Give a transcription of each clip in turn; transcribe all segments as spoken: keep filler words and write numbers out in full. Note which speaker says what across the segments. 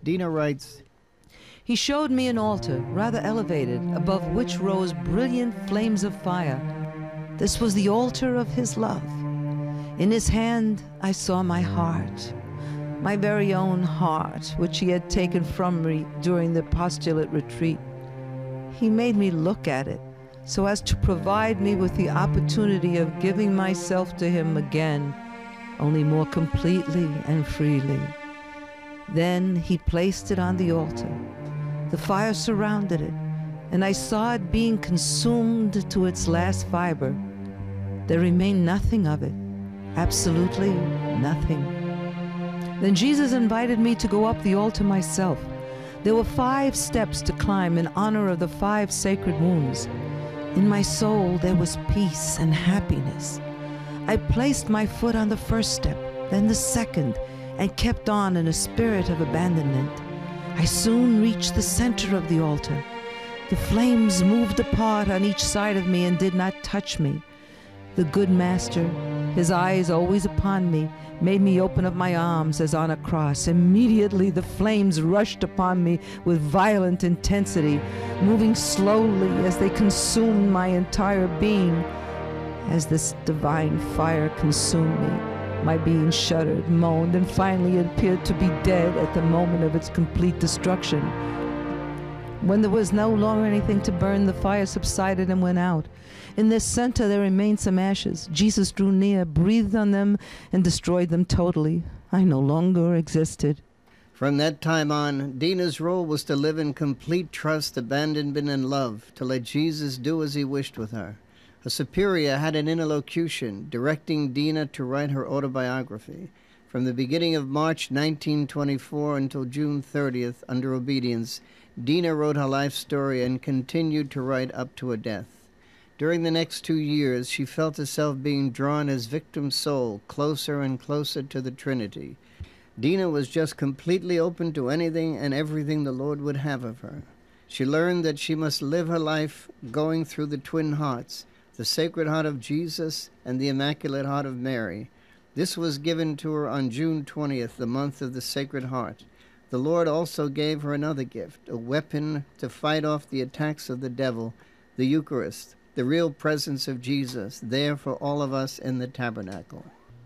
Speaker 1: Dina writes,
Speaker 2: He showed me an altar, rather elevated, above which rose brilliant flames of fire. This was the altar of his love. In his hand I saw my heart, my very own heart, which he had taken from me during the postulate retreat. He made me look at it so as to provide me with the opportunity of giving myself to him again, only more completely and freely. Then he placed it on the altar. The fire surrounded it, and I saw it being consumed to its last fiber. There remained nothing of it, absolutely nothing. Then Jesus invited me to go up the altar myself. There were five steps to climb in honor of the five sacred wounds. In my soul there was peace and happiness. I placed my foot on the first step, then the second, and kept on in a spirit of abandonment. I soon reached the center of the altar. The flames moved apart on each side of me and did not touch me. The good master, his eyes always upon me, made me open up my arms as on a cross. Immediately the flames rushed upon me with violent intensity, moving slowly as they consumed my entire being. As this divine fire consumed me, my being shuddered, moaned, and finally it appeared to be dead at the moment of its complete destruction. When there was no longer anything to burn, the fire subsided and went out. In their center there remained some ashes. Jesus drew near, breathed on them, and destroyed them totally. I no longer existed.
Speaker 1: From that time on, Dina's role was to live in complete trust, abandonment, and love, to let Jesus do as he wished with her. A superior had an interlocution, directing Dina to write her autobiography. From the beginning of March nineteen twenty-four until June thirtieth, under obedience, Dina wrote her life story and continued to write up to her death. During the next two years, she felt herself being drawn as victim soul closer and closer to the Trinity. Dina was just completely open to anything and everything the Lord would have of her. She learned that she must live her life going through the twin hearts, the Sacred Heart of Jesus and the Immaculate Heart of Mary. This was given to her on June twentieth, the month of the Sacred Heart. The Lord also gave her another gift, a weapon to fight off the attacks of the devil, the Eucharist, the real presence of Jesus, there for all of us in the tabernacle.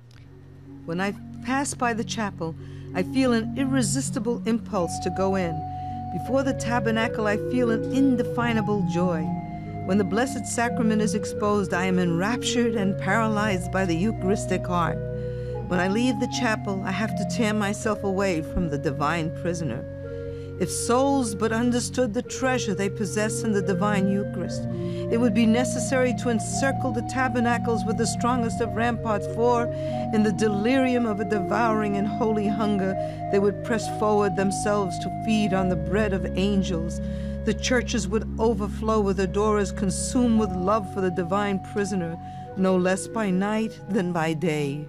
Speaker 2: When I pass by the chapel, I feel an irresistible impulse to go in. Before the tabernacle, I feel an indefinable joy. When the Blessed Sacrament is exposed, I am enraptured and paralyzed by the Eucharistic heart. When I leave the chapel, I have to tear myself away from the divine prisoner. If souls but understood the treasure they possess in the divine Eucharist, it would be necessary to encircle the tabernacles with the strongest of ramparts, for in the delirium of a devouring and holy hunger, they would press forward themselves to feed on the bread of angels. The churches would overflow with adorers consumed with love for the divine prisoner, no less by night than by day.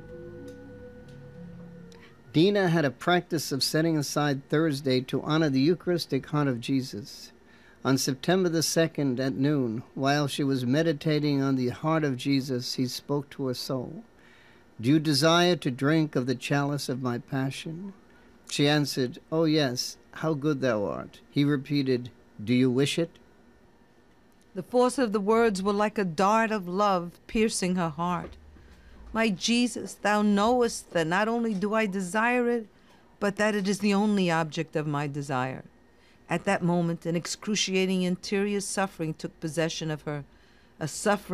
Speaker 1: Dina had a practice of setting aside Thursday to honor the Eucharistic Heart of Jesus. On September the second at noon, while she was meditating on the heart of Jesus, he spoke to her soul. "Do you desire to drink of the chalice of my passion?" She answered, "Oh yes, how good thou art." He repeated, "Do you wish it?"
Speaker 2: The force of the words were like a dart of love piercing her heart. My Jesus, thou knowest that not only do I desire it, but that it is the only object of my desire. At that moment, an excruciating interior suffering took possession of her, a suffering